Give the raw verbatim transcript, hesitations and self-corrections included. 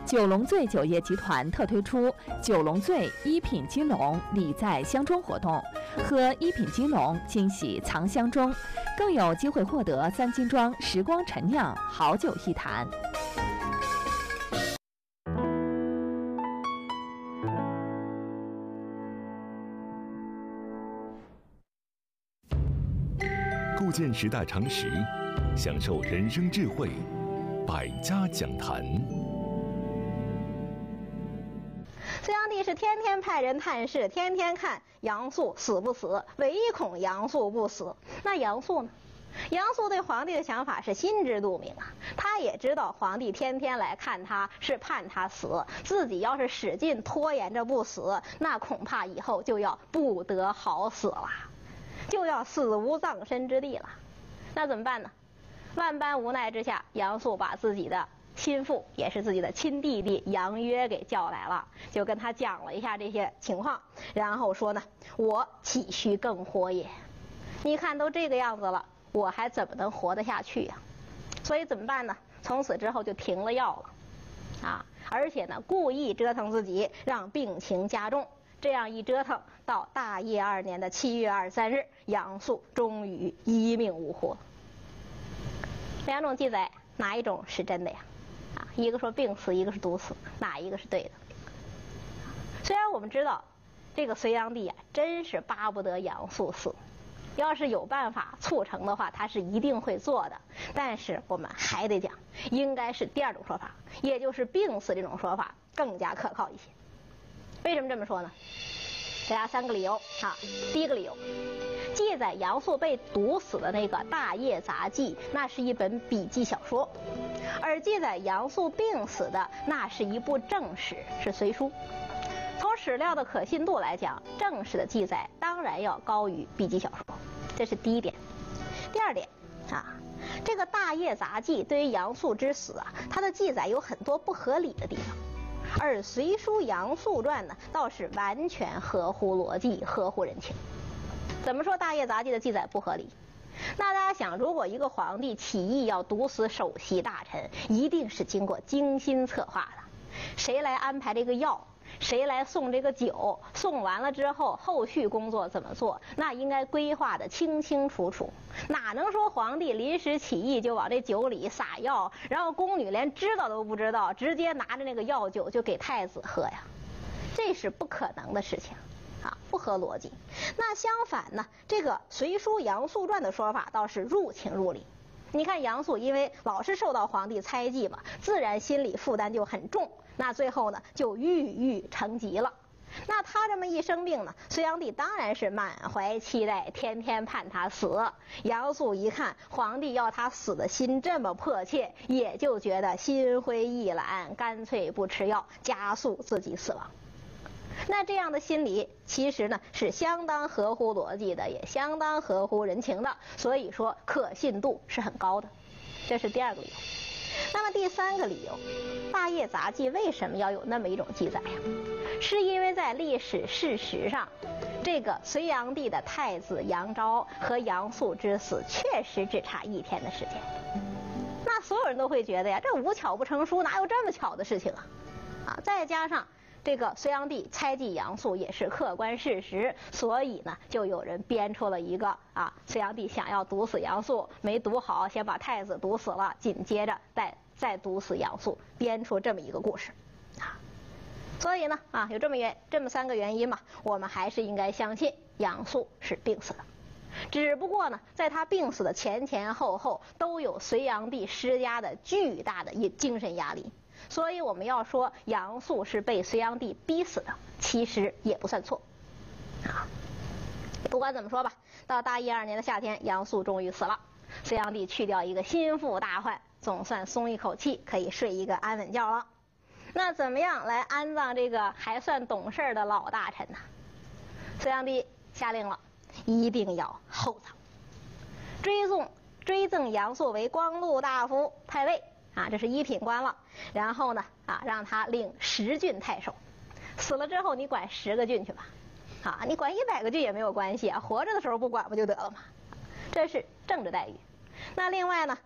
九龙醉酒业集团特推出九龙醉一品金龙礼在箱中活动，喝一品金龙惊喜藏箱中，更有机会获得三金庄时光陈酿好酒一坛。 构建时代常识，享受人生智慧，百家讲坛。 隋炀帝是天天派人探视，天天看杨素死不死，唯恐杨素不死。那杨素呢？杨素对皇帝的想法是心知肚明啊，他也知道皇帝天天来看他是盼他死，自己要是使劲拖延着不死，那恐怕以后就要不得好死了，就要死无葬身之地了。那怎么办呢？万般无奈之下，杨素把自己的心腹，也是自己的亲弟弟杨约给叫来了，就跟他讲了一下这些情况，然后说呢，我岂须更活也？你看都这个样子了，我还怎么能活得下去呀？所以怎么办呢？从此之后就停了药了啊，而且呢故意折腾自己，让病情加重。这样一折腾，到大业二年的七月二十三日，杨素终于一命呜呼。两种记载，哪一种是真的呀？啊，一个说病死，一个是毒死，哪一个是对的？虽然我们知道这个隋炀帝啊，真是巴不得杨素死，要是有办法促成的话，他是一定会做的。但是我们还得讲，应该是第二种说法，也就是病死这种说法更加可靠一些。为什么这么说呢？给大家三个理由啊。第一个理由，记载杨素被毒死的那个《大业杂记》，那是一本笔记小说，而记载杨素病死的那是一部正史，是隋书。从史料的可信度来讲，正史的记载当然要高于笔记小说，这是第一点。第二点啊，这个《大业杂记》对于杨素之死啊，它的记载有很多不合理的地方。而《隋书杨素传》呢，倒是完全合乎逻辑，合乎人情。怎么说《大业杂记》的记载不合理？那大家想，如果一个皇帝起义要毒死首席大臣，一定是经过精心策划的。谁来安排这个药？谁来送这个酒？送完了之后，后续工作怎么做？那应该规划的清清楚楚。哪能说皇帝临时起意就往这酒里撒药，然后宫女连知道都不知道，直接拿着那个药酒就给太子喝呀？这是不可能的事情啊，不合逻辑。那相反呢，这个《隋书杨素传》的说法倒是入情入理。你看杨素因为老是受到皇帝猜忌嘛，自然心理负担就很重，那最后呢就郁郁成疾了。那他这么一生病呢，隋炀帝当然是满怀期待，天天盼他死。杨素一看皇帝要他死的心这么迫切，也就觉得心灰意懒，干脆不吃药，加速自己死亡。那这样的心理其实呢是相当合乎逻辑的，也相当合乎人情的，所以说可信度是很高的。这是第二个理由。那么第三个理由，《大业杂记》为什么要有那么一种记载呀？是因为在历史事实上，这个隋炀帝的太子杨昭和杨素之死确实只差一天的时间。那所有人都会觉得呀，这无巧不成书，哪有这么巧的事情啊？啊，再加上这个隋炀帝猜忌杨素也是客观事实，所以呢，就有人编出了一个啊，隋炀帝想要毒死杨素，没毒好，先把太子毒死了，紧接着再再毒死杨素，编出这么一个故事啊。所以呢，啊，有这么原这么三个原因嘛，我们还是应该相信杨素是病死的。只不过呢，在他病死的前前后后，都有隋炀帝施加的巨大的精神压力。所以我们要说杨素是被隋炀帝逼死的，其实也不算错啊。不管怎么说吧，到大业二年的夏天，杨素终于死了，隋炀帝去掉一个心腹大患，总算松一口气，可以睡一个安稳觉了。那怎么样来安葬这个还算懂事的老大臣呢？隋炀帝下令了，一定要厚葬，追赠追赠杨素为光禄大夫、太尉啊，这是一品官了。然后呢，啊，让他领十郡太守。死了之后，你管十个郡去吧，啊，你管一百个郡也没有关系啊，活着的时候不管不就得了吗？这是政治待遇。那另外呢，